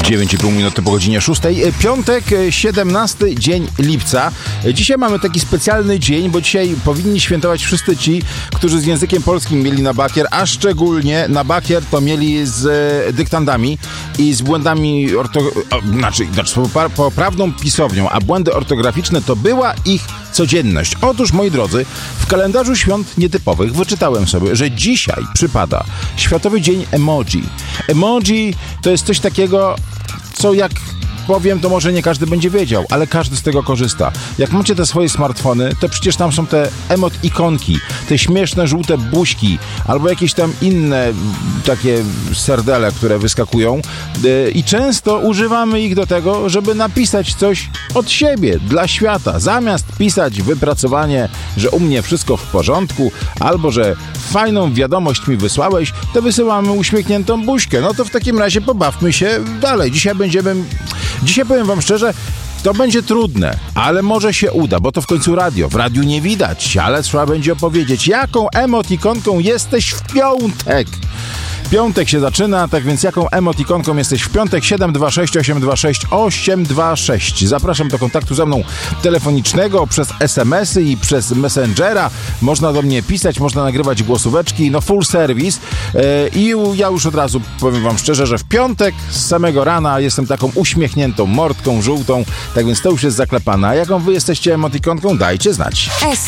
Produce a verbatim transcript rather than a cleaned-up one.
dziewięć i pół minuty po godzinie szóstej. Piątek, siedemnasty dzień lipca. Dzisiaj mamy taki specjalny dzień, bo dzisiaj powinni świętować wszyscy ci, którzy z językiem polskim mieli na bakier, a szczególnie na bakier to mieli z dyktandami i z błędami orto... znaczy, znaczy poprawną pisownią, a błędy ortograficzne to była ich codzienność. Otóż, moi drodzy, w kalendarzu świąt nietypowych wyczytałem sobie, że dzisiaj przypada Światowy Dzień Emoji. Emoji to jest coś takiego, co jak powiem, to może nie każdy będzie wiedział, ale każdy z tego korzysta. Jak macie te swoje smartfony, to przecież tam są te emot-ikonki, te śmieszne żółte buźki, albo jakieś tam inne takie serdele, które wyskakują i często używamy ich do tego, żeby napisać coś od siebie, dla świata. Zamiast pisać wypracowanie, że u mnie wszystko w porządku, albo że fajną wiadomość mi wysłałeś, to wysyłamy uśmiechniętą buźkę. No to w takim razie pobawmy się dalej. Dzisiaj będziemy... Dzisiaj powiem wam szczerze, to będzie trudne, ale może się uda, bo to w końcu radio. W radiu nie widać, ale trzeba będzie opowiedzieć, jaką emotikonką jesteś w piątek. Piątek się zaczyna, tak więc jaką emotikonką jesteś w piątek? siedem dwa sześć osiem dwa sześć osiem dwa sześć. Zapraszam do kontaktu ze mną telefonicznego, przez es em esy i przez Messengera. Można do mnie pisać, można nagrywać głosóweczki, no full service. Yy, I ja już od razu powiem wam szczerze, że w piątek z samego rana jestem taką uśmiechniętą mordką żółtą, tak więc to już jest zaklepane. A jaką wy jesteście emotikonką? Dajcie znać.